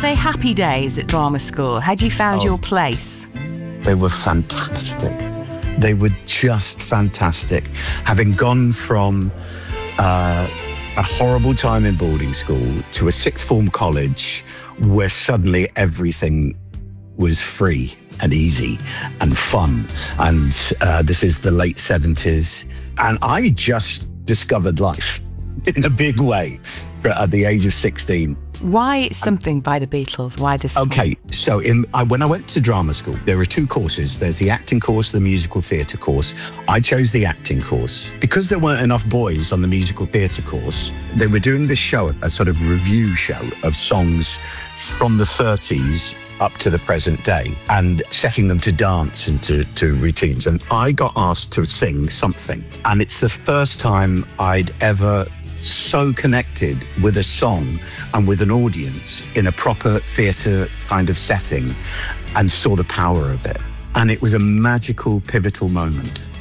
they happy days at drama school? Had you found your place? They were fantastic. They were just fantastic. Having gone from a horrible time in boarding school to a sixth form college where suddenly everything was free and easy and fun. And this is the late 70s. And I just discovered life in a big way at the age of 16. Why Something by the Beatles? Why this song? Okay, so when I went to drama school, there are two courses. There's the acting course, the musical theatre course. I chose the acting course. Because there weren't enough boys on the musical theatre course, they were doing this show, a sort of review show of songs from the 30s up to the present day and setting them to dance and to routines. And I got asked to sing something. And it's the first time I'd ever so connected with a song and with an audience in a proper theatre kind of setting and saw the power of it. And it was a magical, pivotal moment.